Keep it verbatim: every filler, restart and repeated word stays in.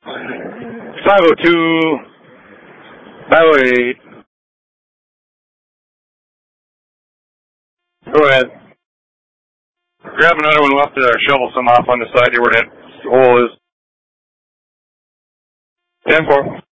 five oh two, five oh eight. Go ahead. Grab another one. We'll have to shovel some off on the side here where that hole is. ten four.